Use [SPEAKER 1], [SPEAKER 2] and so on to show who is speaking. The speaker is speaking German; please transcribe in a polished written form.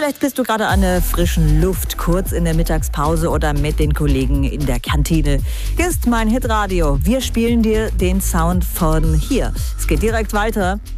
[SPEAKER 1] Vielleicht bist du gerade an der frischen Luft, kurz in der Mittagspause oder mit den Kollegen in der Kantine. Hier ist mein Hitradio. Wir spielen dir den Sound von hier. Es geht direkt weiter